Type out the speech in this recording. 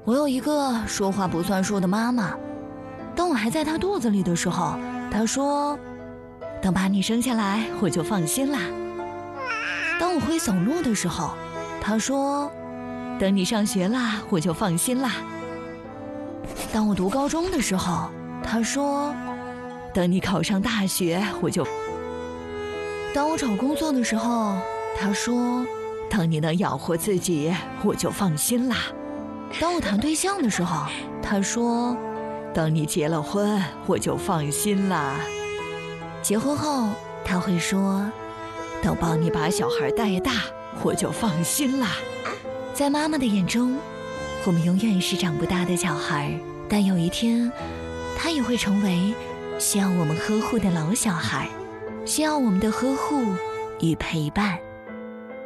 我有一个说话不算数的妈妈，当我还在她肚子里的时候，她说：“等把你生下来，我就放心啦。”当我会走路的时候，她说：“等你上学啦，我就放心啦。”当我读高中的时候，她说：“等你考上大学，我就……”当我找工作的时候，她说：“等你能养活自己，我就放心啦。”当我谈对象的时候，她说：“等你结了婚，我就放心啦。”结婚后，她会说：“等帮你把小孩带大，我就放心啦。”在妈妈的眼中，我们永远是长不大的小孩，但有一天，她也会成为需要我们呵护的老小孩，需要我们的呵护与陪伴。